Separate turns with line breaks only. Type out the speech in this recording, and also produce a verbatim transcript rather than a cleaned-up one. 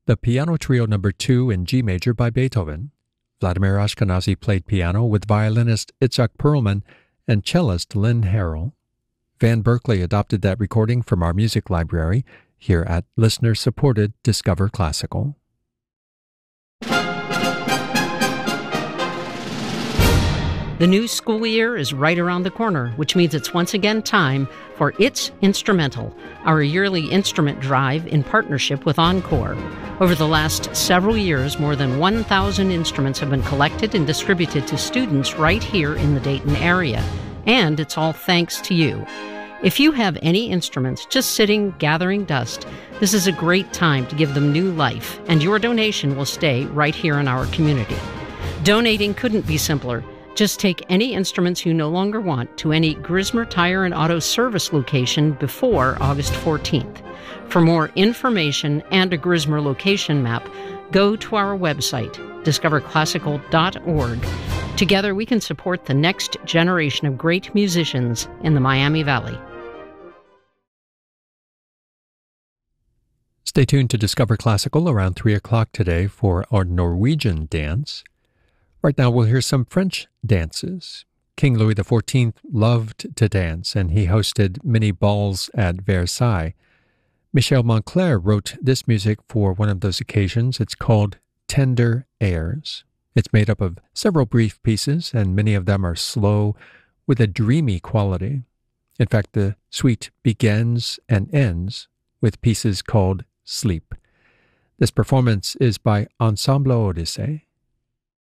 the Piano Trio Number two in G major by Beethoven. Vladimir Ashkenazy played piano with violinist Itzhak Perlman and cellist Lynn Harrell. Van Berkeley adopted that recording from our music library here at listener-supported Discover Classical.
The new school year is right around the corner, which means it's once again time for It's Instrumental, our yearly instrument drive in partnership with Encore. Over the last several years, more than one thousand instruments have been collected and distributed to students right here in the Dayton area. And it's all thanks to you. If you have any instruments just sitting, gathering dust, this is a great time to give them new life, and your donation will stay right here in our community. Donating couldn't be simpler. Just take any instruments you no longer want to any Grismer Tire and Auto Service location before August fourteenth. For more information and a Grismer location map, go to our website, discover classical dot org. Together we can support the next generation of great musicians in the Miami Valley.
Stay tuned to Discover Classical around three o'clock today for our Norwegian dance. Right now we'll hear some French dances. King Louis the fourteenth loved to dance, and he hosted many balls at Versailles. Michel Moncler wrote this music for one of those occasions. It's called Tender Airs. It's made up of several brief pieces, and many of them are slow with a dreamy quality. In fact, the suite begins and ends with pieces called Sleep. This performance is by Ensemble Odyssée.